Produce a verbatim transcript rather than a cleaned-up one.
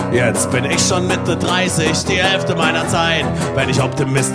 Jetzt bin ich schon Mitte dreißig, die Hälfte meiner Zeit. Wenn ich optimistisch